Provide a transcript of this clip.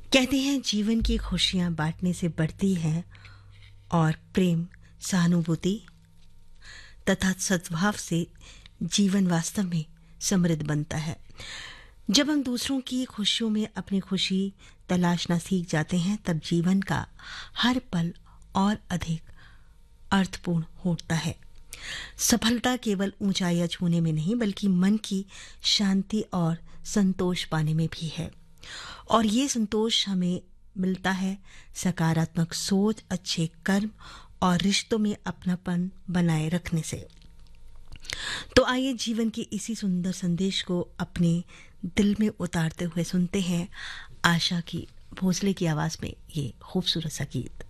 कहते हैं जीवन की खुशियां बांटने से बढ़ती है और प्रेम, सहानुभूति तथा सद्भाव से जीवन वास्तव में समृद्ध बनता है। जब हम दूसरों की खुशियों में अपनी खुशी तलाशना सीख जाते हैं, तब जीवन का हर पल और अधिक अर्थपूर्ण होता है। सफलता केवल ऊंचाइयां छूने में नहीं, बल्कि मन की शांति और संतोष पाने में भी है। और ये संतोष हमें मिलता है सकारात्मक सोच, अच्छे कर्म और रिश्तों में अपनापन बनाए रखने से। तो आइए जीवन के इसी सुंदर संदेश को अपने दिल में उतारते हुए सुनते हैं आशा की भोसले की आवाज में ये खूबसूरत सा गीत।